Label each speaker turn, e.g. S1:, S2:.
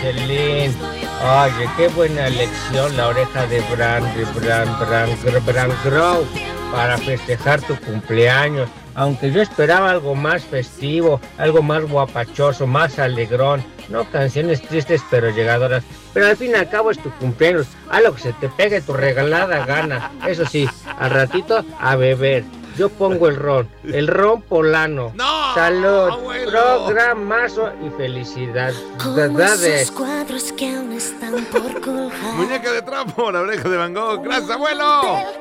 S1: Michelin. Oye, qué buena elección la oreja de Bran Grow para festejar tu cumpleaños. Aunque yo esperaba algo más festivo, algo más guapachoso, más alegrón. No canciones tristes pero llegadoras. Pero al fin y al cabo es tu cumpleaños. A lo que se te pegue tu regalada gana. Eso sí, al ratito a beber. Yo pongo el ron polano.
S2: ¡No!
S1: Salud,
S2: Abuelo.
S1: programazo y felicidad. Verdades.
S3: Cuadros que aún están por colgar.
S2: Muñeca de trapo, la oreja de Van Gogh. Gracias, abuelo.